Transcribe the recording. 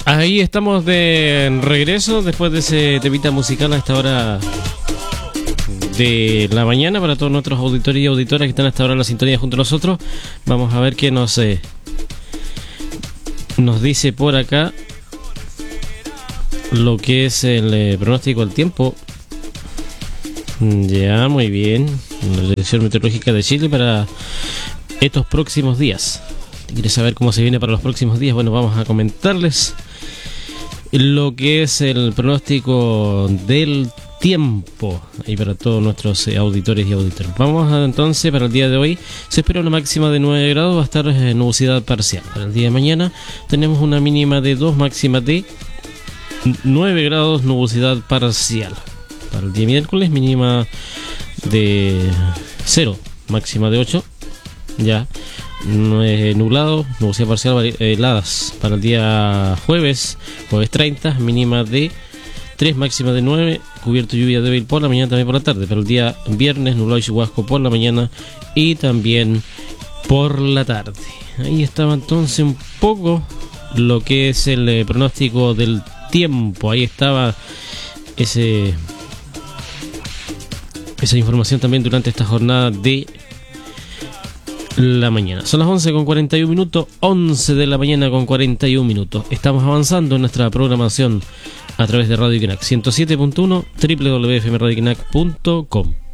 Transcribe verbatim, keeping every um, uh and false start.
Ahí estamos de regreso después de ese temita musical a esta hora de la mañana para todos nuestros auditores y auditoras que están hasta ahora en la sintonía junto a nosotros. Vamos a ver qué nos, eh, nos dice por acá lo que es el eh, pronóstico del tiempo. Ya, muy bien. La Dirección Meteorológica de Chile para estos próximos días. ¿Quieres saber cómo se viene para los próximos días? Bueno, vamos a comentarles lo que es el pronóstico del tiempo y para todos nuestros eh, auditores y auditores. Vamos a, entonces para el día de hoy se espera una máxima de nueve grados, va a estar eh, nubosidad parcial. Para el día de mañana tenemos una mínima de dos, máxima de nueve grados, nubosidad parcial. Para el día miércoles mínima de cero, máxima de ocho, ya. Nublado, nubosidad parcial, heladas. Para el día jueves, jueves treinta, mínima de tres, máxima de nueve, cubierto lluvia débil por la mañana, también por la tarde. Para el día viernes, nublado y chubasco por la mañana y también por la tarde. Ahí estaba entonces un poco lo que es el eh, pronóstico del tiempo. Ahí estaba ese esa información también durante esta jornada de la mañana. Son las once con cuarenta y un minutos, once de la mañana con cuarenta y un minutos. Estamos avanzando en nuestra programación a través de Radio Quinac ciento siete punto uno, doble u doble u doble u punto f m radio quinac punto com.